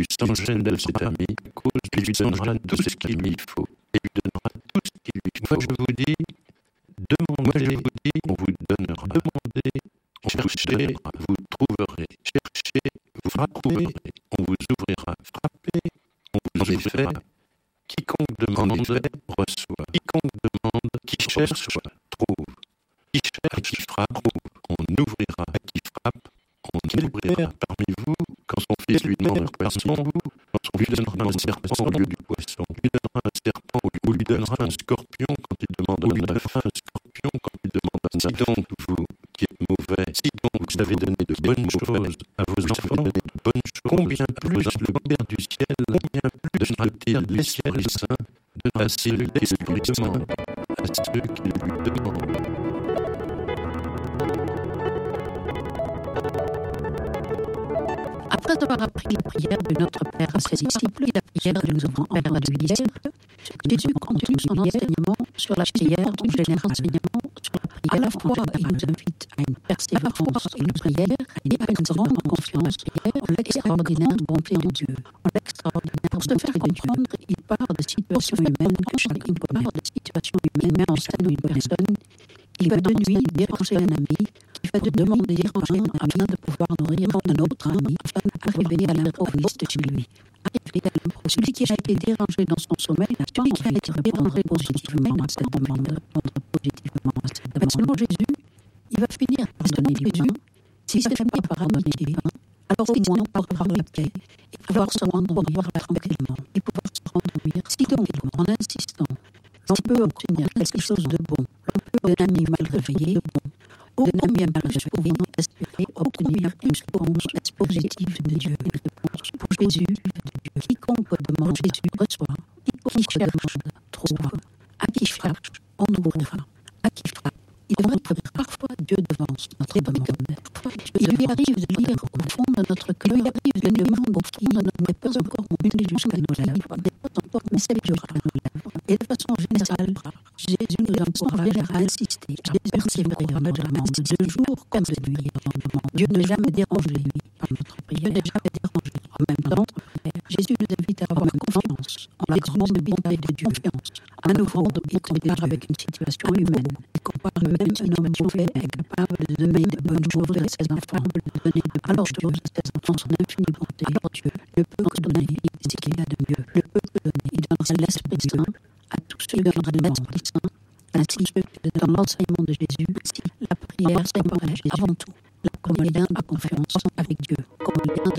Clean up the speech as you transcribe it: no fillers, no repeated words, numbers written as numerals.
plus sans gêne de ses amis, à cause il lui donnera tout ce qu'il lui faut. Et lui donnera tout ce qu'il lui faut. Moi je vous dis, demandez, on vous donnera. Demandez, cherchez, vous trouverez. Cherchez, vous frapperez, on vous ouvrira. Frappez, on vous ouvrira. Quiconque demande reçoit. Quiconque demande, qui cherche, trouve. Qui cherche, qui frappe, on ouvrira. À qui frappe, on ouvrira. Parmi vous, quand son fils lui demande un poisson, on lui donnera un serpent au lieu du poisson. On lui donnera un serpent ou lui donnera un scorpion quand il demande un œuf. Un scorpion quand il demande un œuf. Si donc vous, qui êtes mauvais, si donc vous avez donné de bonnes choses à vos enfants, combien plus le Père du ciel, combien plus donnera-t-il l'Esprit Saint à ceux qui lui demandent, à ceux qui lui demandent. Après avoir appris la prière de notre Père à ses disciples et la prière de notre Père du ciel, Jésus continue son enseignement sur la prière en général, sur la prière. À la fois, il nous invite à une persévérance et une prière, et à une grande confiance en l'extraordinaire bonté de Dieu. Pour se faire comprendre, il parle de situations humaines, met en scène une personne qui va de nuit déranger un ami, qui va de demander déranger afin de pouvoir nourrir un autre ami, afin d'arriver à l'improviste chez lui. Celui qui a été dérangé dans son sommeil, celui qui a été dérangé positivement à cette demande, répondre positivement à cette demande. Mais selon Jésus, il va finir par donner du pain. Si c'est fini par donner du pain, alors au moins par le pied, et pouvoir se rendormir tranquillement, et pouvoir se rendormir. Si donc, en insistant, on peut obtenir quelque chose de bon, d'un ami mal réveillé, bon, d'un ami mal réveillé, espérer obtenir une réponse positive de Dieu, une réponse pour Jésus, quiconque demande Jésus reçoit, quiconque cherche trouve, à qui cherche on ouvrira, à qui frappe. Il devrait parfois Dieu devance notre demande. Il lui arrive de lire au fond de notre cœur, il arrive de demander au fond de notre pas encore mobiles jusqu'à nos lèvres, des pas encore messageures à nos lèvres. Et de façon générale, Jésus nous encourage à insister, à persévérer en notre demande, de jour comme de nuit. Dieu ne jamais dérange lui par notre prière, ne jamais dérange. En même temps, Jésus nous invite à avoir confiance en la grande bonté de Dieu, à nous rendre compte avec une situation humaine, et qu'on parle même un homme mauvais est capable de donner de bonnes choses à ses enfants, de donner de bonnes choses à ses enfants, son infinie bonté. Alors Dieu ne peut que donner ce qu'il a de mieux, ne peut que donner. Il donnera l'Esprit Saint à tous ceux qui donnera l'Esprit Saint, ainsi que dans l'enseignement de Jésus, la prière, c'est avant tout la communion à confiance avec Dieu, communion